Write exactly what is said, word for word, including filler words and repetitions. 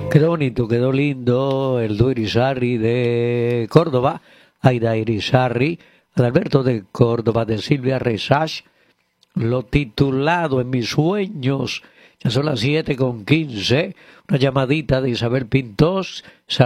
Quedó bonito, quedó lindo el dúo Irisarri de Córdoba, Aida Irisarri, Adalberto de Córdoba, de Silvia Resach, lo titulado En mis sueños. Ya son las siete con quince, una llamadita de Isabel Pintos.